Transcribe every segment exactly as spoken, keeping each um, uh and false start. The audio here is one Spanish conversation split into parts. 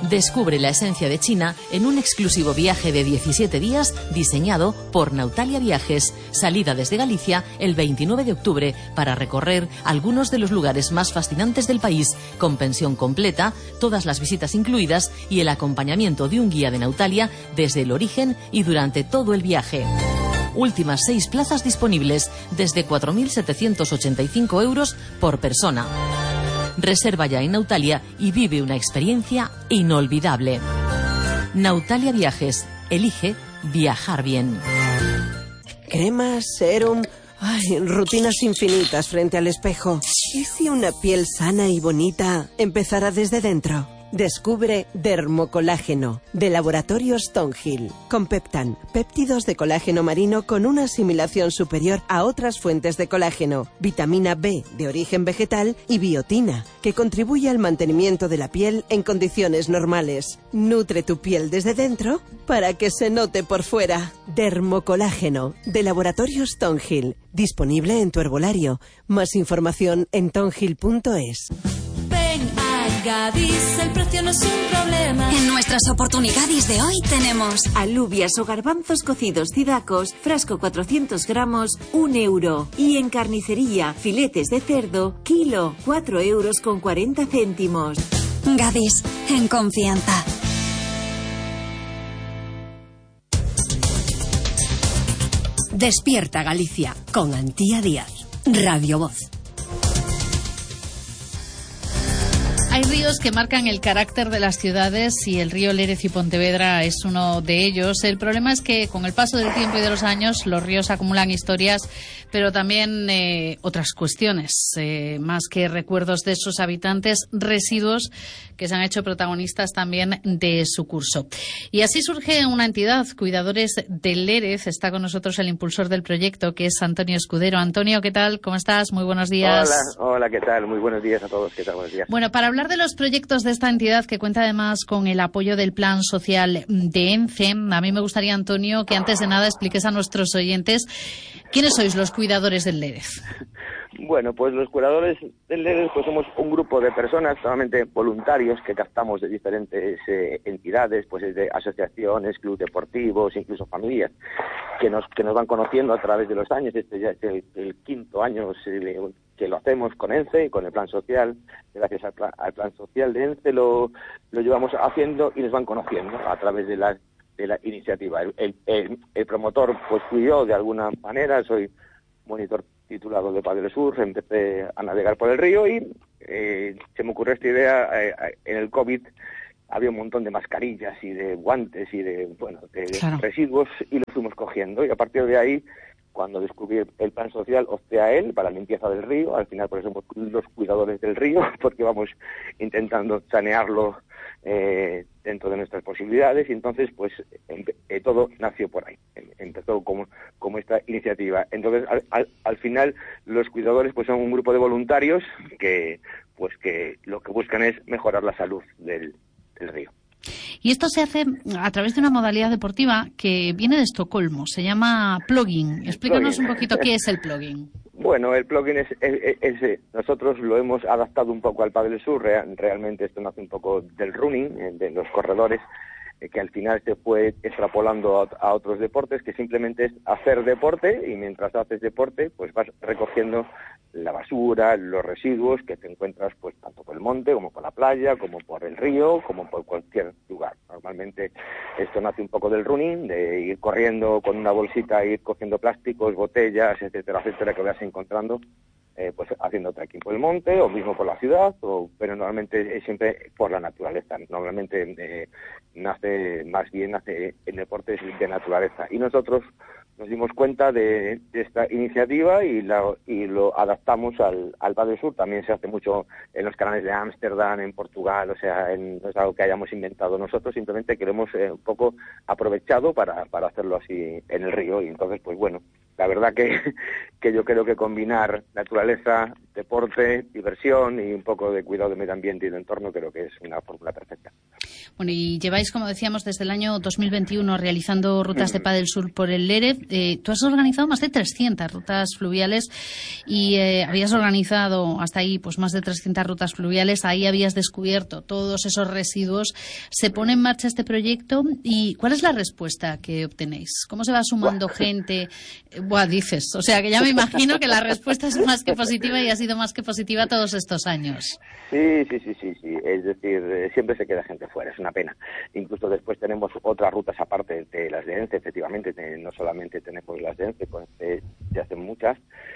Descubre la esencia de China en un exclusivo viaje de diecisiete días diseñado por Nautalia Viajes. Salida desde Galicia el veintinueve de octubre para recorrer algunos de los lugares más fascinantes del país, con pensión completa, todas las visitas incluidas y el acompañamiento de un guía de Nautalia desde el origen y durante todo el viaje. Últimas seis plazas disponibles desde cuatro mil setecientos ochenta y cinco euros por persona. Reserva ya en Nautalia y vive una experiencia inolvidable. Nautalia Viajes. Elige viajar bien. Cremas, serum... Ay, rutinas infinitas frente al espejo. ¿Y si una piel sana y bonita empezara desde dentro? Descubre Dermocolágeno, de Laboratorios Thornhill. Con Peptan, péptidos de colágeno marino con una asimilación superior a otras fuentes de colágeno, vitamina B de origen vegetal y biotina, que contribuye al mantenimiento de la piel en condiciones normales. Nutre tu piel desde dentro para que se note por fuera. Dermocolágeno, de Laboratorios Thornhill. Disponible en tu herbolario. Más información en thornhill punto es. Ven a Gadis, el precio no es un problema. En nuestras oportunidades de hoy tenemos alubias o garbanzos cocidos cidacos, frasco cuatrocientos gramos, un euro. Y en carnicería, filetes de cerdo, kilo, cuatro euros con cuarenta céntimos. Gadis, en confianza. Despierta Galicia, con Antía Díaz. Radio Voz. Hay ríos que marcan el carácter de las ciudades y el río Lérez y Pontevedra es uno de ellos. El problema es que con el paso del tiempo y de los años los ríos acumulan historias, pero también eh, otras cuestiones, eh, más que recuerdos de sus habitantes, residuos que se han hecho protagonistas también de su curso. Y así surge una entidad, Cuidadores del Lérez. Está con nosotros el impulsor del proyecto, que es Antonio Escudero. Antonio, ¿qué tal? ¿Cómo estás? Muy buenos días. Hola, hola, ¿qué tal? Muy buenos días a todos. ¿Qué tal? Buenos días. Bueno, para hablar de los proyectos de esta entidad, que cuenta además con el apoyo del Plan Social de ENCE, a mí me gustaría, Antonio, que antes de nada expliques a nuestros oyentes quiénes sois los Cuidadores del Lérez. Bueno, pues los Cuidadores del Lérez pues somos un grupo de personas, solamente voluntarios, que captamos de diferentes eh, entidades, pues de asociaciones, clubes deportivos, incluso familias, que nos que nos van conociendo a través de los años. Este ya es el, el quinto año eh, que lo hacemos con ENCE y con el Plan Social. Gracias al plan, al plan Social de ENCE lo, lo llevamos haciendo y nos van conociendo a través de la, de la iniciativa. El, el, el, el promotor pues fui yo de alguna manera, soy monitor titulado de Padre Sur, empecé a navegar por el río y eh, se me ocurrió esta idea. Eh, en el COVID había un montón de mascarillas y de guantes y de, bueno, de claro. residuos, y los fuimos cogiendo, y a partir de ahí, cuando descubrí el Plan Social, opté a él para la limpieza del río. Al final, por eso somos los cuidadores del río, porque vamos intentando sanearlo eh, dentro de nuestras posibilidades, y entonces pues eh, todo nació por ahí, empezó como, como esta iniciativa. Entonces al, al, al final los cuidadores pues son un grupo de voluntarios que pues que lo que buscan es mejorar la salud del, del río. Y esto se hace a través de una modalidad deportiva que viene de Estocolmo, se llama plugging. Explícanos un poquito qué es el plugging. Bueno, el plugging es, es, es, es, nosotros lo hemos adaptado un poco al Padel Sur. Real, realmente esto nace un poco del running, de los corredores, eh, que al final se fue extrapolando a, a otros deportes, que simplemente es hacer deporte, y mientras haces deporte pues vas recogiendo la basura, los residuos que te encuentras pues tanto por el monte como por la playa, como por el río, como por cualquier lugar. Normalmente esto nace un poco del running, de ir corriendo con una bolsita, ir cogiendo plásticos, botellas, etcétera, etcétera, que vayas encontrando, eh, pues haciendo trekking por el monte o mismo por la ciudad, o, pero normalmente es siempre por la naturaleza. Normalmente eh, nace, más bien nace en deportes de naturaleza. Y nosotros nos dimos cuenta de, de esta iniciativa y, la, y lo adaptamos al, al Padel Sur. También se hace mucho en los canales de Ámsterdam, en Portugal, o sea, en, no es algo que hayamos inventado nosotros, simplemente que lo hemos eh, un poco aprovechado para, para hacerlo así en el río. Y entonces, pues bueno, la verdad que, que yo creo que combinar naturaleza deporte, diversión y un poco de cuidado del medio ambiente y del entorno, creo que es una fórmula perfecta. Bueno, y lleváis, como decíamos, desde el año dos mil veintiuno realizando rutas de pádel sur por el Lérez. Eh, tú has organizado más de trescientas rutas fluviales y eh, habías organizado hasta ahí pues más de trescientas rutas fluviales. Ahí habías descubierto todos esos residuos. Se pone en marcha este proyecto y ¿cuál es la respuesta que obtenéis? ¿Cómo se va sumando Buah. gente? Buah, dices. O sea, que ya me imagino que la respuesta es más que positiva y ha sido más que positiva todos estos años. Sí, sí, sí, sí, sí. Es decir, siempre se queda gente fuera, es una pena. Incluso después tenemos otras rutas aparte de las de ENCE, efectivamente, no solamente tenemos las de ENCE, pues se hacen muchas,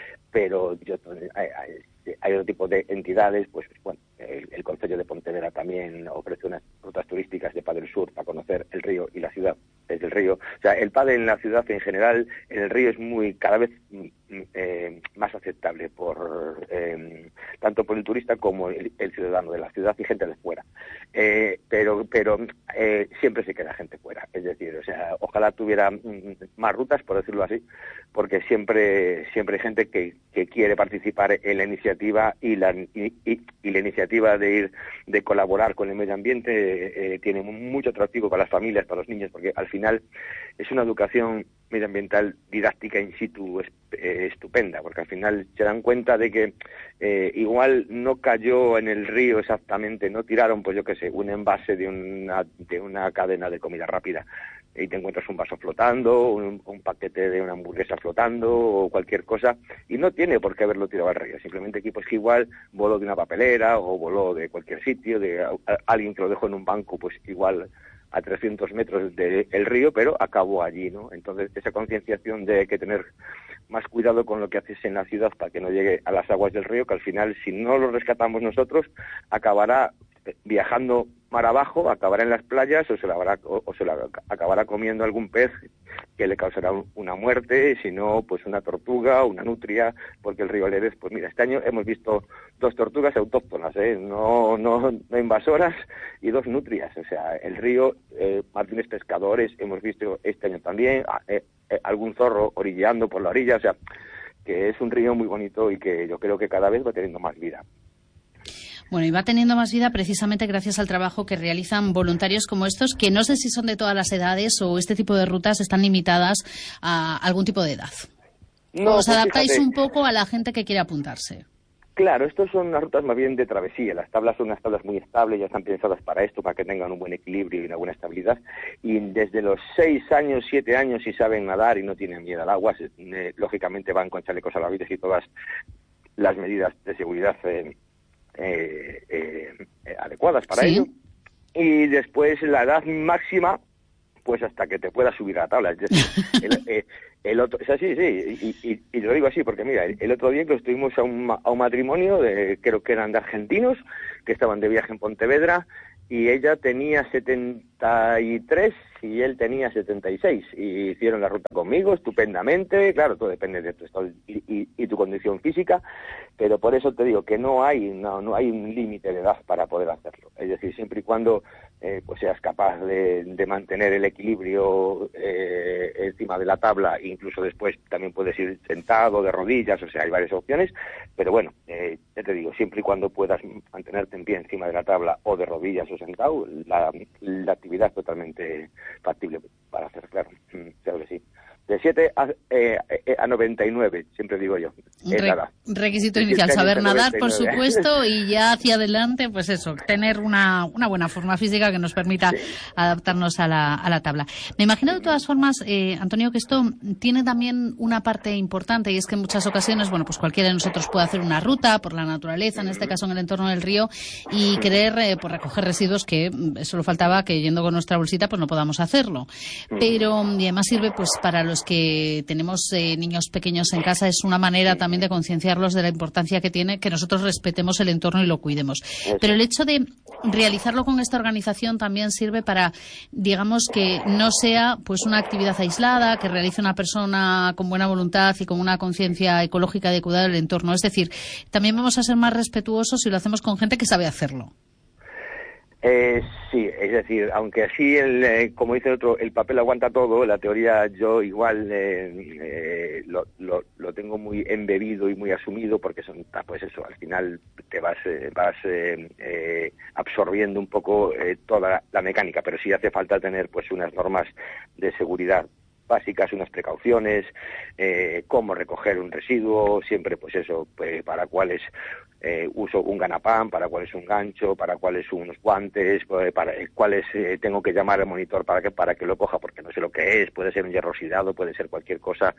pero yo, hay, hay, hay otro tipo de entidades, pues bueno, el, el Concello de Pontevedra también ofrece unas rutas turísticas de pádel sur para conocer el río y la ciudad desde el río. O sea, el pádel en la ciudad en general, en el río es muy, cada vez eh, más aceptable por eh, tanto por el turista como el, el ciudadano de la ciudad y gente de fuera. Eh, pero pero eh, siempre se queda gente fuera. Es decir, o sea, ojalá tuviera más rutas, por decirlo así, porque siempre siempre hay gente que, que quiere participar en la iniciativa y la y, y, y la iniciativa de ir de colaborar con el medio ambiente eh, tiene mucho atractivo para las familias, para los niños, porque al final es una educación medioambiental didáctica in situ eh, estupenda, porque al final se dan cuenta de que eh, igual no cayó en el río exactamente, no tiraron, pues yo qué sé, un envase de una de una cadena de comida rápida y te encuentras un vaso flotando, un, un paquete de una hamburguesa flotando o cualquier cosa, y no tiene por qué haberlo tirado al río, simplemente que pues que igual voló de una papelera o voló de cualquier sitio, de a, a, alguien que lo dejó en un banco, pues igual a trescientos metros del río, pero acabó allí, ¿no? Entonces, esa concienciación de que tener más cuidado con lo que haces en la ciudad para que no llegue a las aguas del río, que al final, si no lo rescatamos nosotros, acabará viajando mar abajo, acabará en las playas o se la, habrá, o, o se la acabará comiendo algún pez que le causará una muerte, si no, pues una tortuga, una nutria, porque el río Lérez, pues mira, este año hemos visto dos tortugas autóctonas, ¿eh? no, no, no invasoras, y dos nutrias. O sea, el río, eh, Martínez Pescadores, hemos visto este año también, eh, eh, algún zorro orilleando por la orilla, o sea, que es un río muy bonito y que yo creo que cada vez va teniendo más vida. Bueno, y va teniendo más vida precisamente gracias al trabajo que realizan voluntarios como estos, que no sé si son de todas las edades o este tipo de rutas están limitadas a algún tipo de edad. No, ¿os pues adaptáis fíjate. un poco a la gente que quiere apuntarse? Claro, estos son unas rutas más bien de travesía. Las tablas son unas tablas muy estables, ya están pensadas para esto, para que tengan un buen equilibrio y una buena estabilidad. Y desde los seis años, siete años, si saben nadar y no tienen miedo al agua, se, eh, lógicamente van con chalecos salvavidas y todas las medidas de seguridad eh, Eh, eh, eh, adecuadas para ¿Sí? ello. Y después la edad máxima, pues hasta que te puedas subir a la tabla. Es decir, el, eh, el otro, es así, sí, y, y, y lo digo así porque mira, el, el otro día que estuvimos a un, a un matrimonio, de, creo que eran de argentinos, que estaban de viaje en Pontevedra, y ella tenía setenta y tres y él tenía setenta y seis, y hicieron la ruta conmigo estupendamente. Claro, todo depende de tu estado y, y, y tu condición física, pero por eso te digo que no hay no, no hay un límite de edad para poder hacerlo. Es decir, siempre y cuando eh, pues seas capaz de, de mantener el equilibrio eh, encima de la tabla, incluso después también puedes ir sentado, de rodillas, o sea, hay varias opciones, pero bueno, eh, ya te digo, siempre y cuando puedas mantenerte en pie encima de la tabla o de rodillas o sentado, la, la actividad es totalmente factible para hacer, claro, claro que sí. De siete a, eh, a noventa y nueve, siempre digo yo. Re nada. Requisito inicial, saber nadar, por supuesto, y ya hacia adelante, pues eso, tener una, una buena forma física que nos permita sí. adaptarnos a la, a la tabla. Me imagino de todas formas, eh, Antonio, que esto tiene también una parte importante, y es que en muchas ocasiones, bueno, pues cualquiera de nosotros puede hacer una ruta por la naturaleza, en este caso en el entorno del río, y querer eh, pues recoger residuos que solo faltaba que yendo con nuestra bolsita pues no podamos hacerlo. Pero y además sirve pues para los que tenemos eh, niños pequeños en casa, es una manera también de concienciarlos de la importancia que tiene que nosotros respetemos el entorno y lo cuidemos. Pero el hecho de realizarlo con esta organización también sirve para, digamos, que no sea pues una actividad aislada, que realice una persona con buena voluntad y con una conciencia ecológica de cuidar del entorno. Es decir, también vamos a ser más respetuosos si lo hacemos con gente que sabe hacerlo. Eh, sí, es decir, aunque así, el, eh, como dice el otro, el papel aguanta todo, la teoría yo igual eh, eh, lo, lo, lo tengo muy embebido y muy asumido, porque son, pues eso, al final te vas eh, vas eh, eh, absorbiendo un poco eh, toda la, la mecánica, pero sí hace falta tener pues unas normas de seguridad básicas, unas precauciones, eh, cómo recoger un residuo, siempre pues eso, pues, para cuáles eh, uso un ganapán, para cuál es un gancho, para cuáles unos guantes, para cuáles eh, tengo que llamar al monitor para que para que lo coja, porque no sé lo que es, puede ser un hierro oxidado, puede ser cualquier cosa,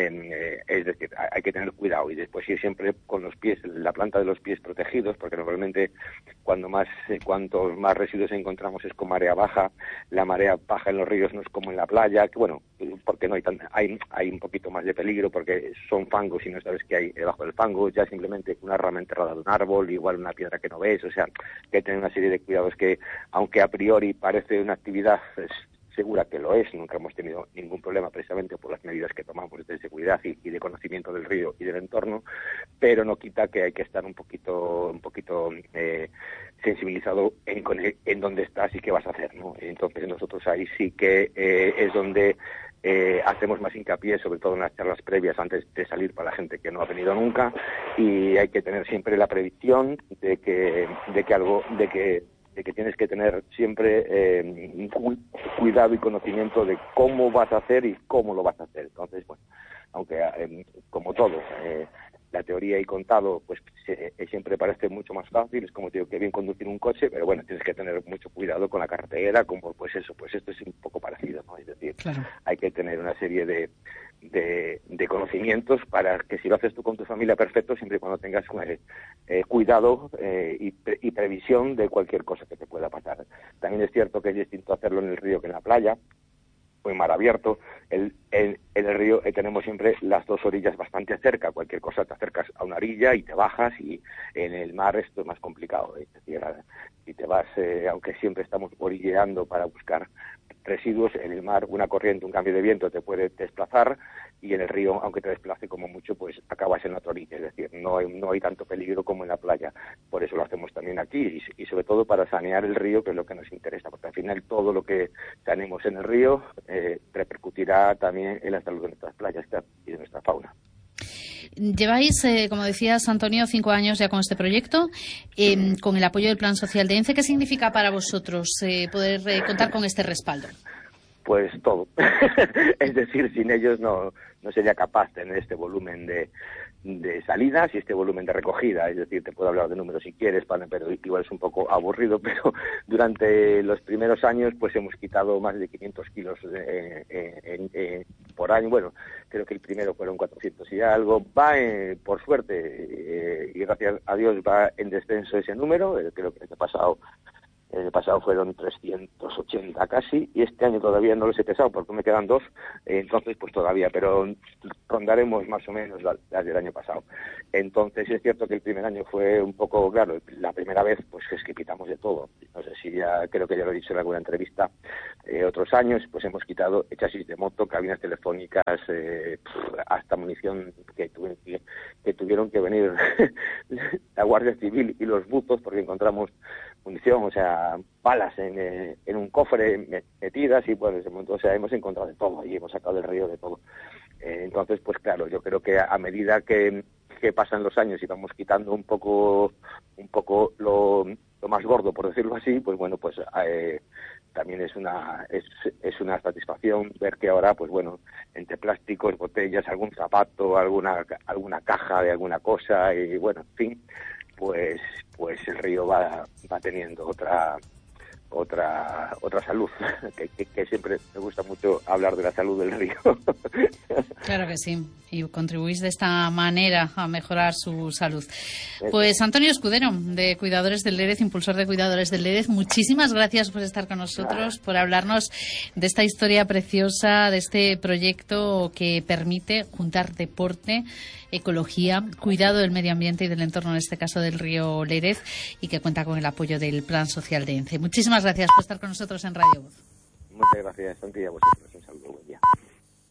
eh, es decir, hay que tener cuidado y después ir siempre con los pies, la planta de los pies protegidos, porque normalmente cuando más, eh, cuantos más residuos encontramos es con marea baja, la marea baja en los ríos no es como en la playa, que bueno, porque no hay tan, hay, hay un poquito más de peligro porque son fangos y no sabes qué hay debajo del fango, ya simplemente una rama enterrada de un árbol, igual una piedra que no ves, o sea, que hay que tener una serie de cuidados que, aunque a priori parece una actividad pues, segura que lo es, nunca hemos tenido ningún problema precisamente por las medidas que tomamos de seguridad y, y de conocimiento del río y del entorno, pero no quita que hay que estar un poquito, un poquito eh, sensibilizado en, en dónde estás y qué vas a hacer, ¿no? Entonces nosotros ahí sí que eh, es donde Eh, hacemos más hincapié, sobre todo en las charlas previas antes de salir para la gente que no ha venido nunca, y hay que tener siempre la previsión de que de que algo de que de que tienes que tener siempre eh, cuidado y conocimiento de cómo vas a hacer y cómo lo vas a hacer. Entonces, bueno, aunque eh, como todo eh, la teoría y contado pues se, siempre parece mucho más fácil, es como te digo que bien conducir un coche, pero bueno, tienes que tener mucho cuidado con la carretera, como pues eso, pues esto es un poco parecido, ¿no? Es decir, claro, hay que tener una serie de, de, de conocimientos para que si lo haces tú con tu familia, perfecto, siempre y cuando tengas eh, eh, cuidado eh, y, pre, y previsión de cualquier cosa que te pueda pasar. También es cierto que es distinto hacerlo en el río que en la playa, o en mar abierto. El, el, en el río eh, tenemos siempre las dos orillas bastante cerca, cualquier cosa te acercas a una orilla y te bajas, y en el mar esto es más complicado, ¿eh? Es decir, si te vas, eh, aunque siempre estamos orilleando para buscar residuos, en el mar una corriente, un cambio de viento te puede desplazar, y en el río, aunque te desplace como mucho, pues acabas en la otra orilla, es decir, no hay, no hay tanto peligro como en la playa. Por eso lo hacemos también aquí, y, y sobre todo para sanear el río, que es lo que nos interesa, porque al final todo lo que saneemos en el río eh, repercutirá también en la salud de nuestras playas y de nuestra fauna. Lleváis, eh, como decías, Antonio, cinco años ya con este proyecto, eh, con el apoyo del Plan Social de ENCE. ¿Qué significa para vosotros eh, poder eh, contar con este respaldo? Pues todo. Es decir, sin ellos no, no sería capaz de tener este volumen de, de salidas y este volumen de recogida. Es decir, te puedo hablar de números si quieres, pero igual es un poco aburrido, pero durante los primeros años pues hemos quitado más de quinientos kilos eh, eh, eh, eh, por año. Bueno, creo que el primero fueron cuatrocientos y algo. Va, eh, por suerte, eh, y gracias a Dios, va en descenso ese número. Eh, creo que el pasado El año pasado fueron trescientos ochenta casi, y este año todavía no los he pesado porque me quedan dos, eh, entonces pues todavía, pero rondaremos más o menos las del año pasado. Entonces es cierto que el primer año fue un poco, claro, la primera vez pues es que quitamos de todo. No sé si ya, creo que ya lo he dicho en alguna entrevista, eh, otros años pues hemos quitado chasis de moto, cabinas telefónicas, eh, hasta munición que, tu, que, que tuvieron que venir la Guardia Civil y los buzos porque encontramos munición, o sea, balas en, eh, en un cofre metidas, y pues, o sea, hemos encontrado de todo y hemos sacado del río de todo. Eh, entonces, pues claro, yo creo que a, a medida que, que pasan los años y vamos quitando un poco, un poco lo, lo más gordo, por decirlo así, pues bueno, pues eh, también es una es, es una satisfacción ver que ahora, pues bueno, entre plásticos, botellas, algún zapato, alguna alguna caja de alguna cosa, y bueno, en fin, pues pues el río va va teniendo otra otra otra salud, que, que, que siempre me gusta mucho hablar de la salud del río. Claro que sí, y contribuís de esta manera a mejorar su salud. Pues Antonio Escudero, de Cuidadores del Lérez, impulsor de Cuidadores del Lérez, muchísimas gracias por estar con nosotros, por hablarnos de esta historia preciosa, de este proyecto que permite juntar deporte, ecología, cuidado del medio ambiente y del entorno, en este caso del río Lérez, y que cuenta con el apoyo del Plan Social de ENCE. Muchísimas gracias por estar con nosotros en Radio Voz. Muchas gracias, Santi, a vosotros. Un saludo, buen día.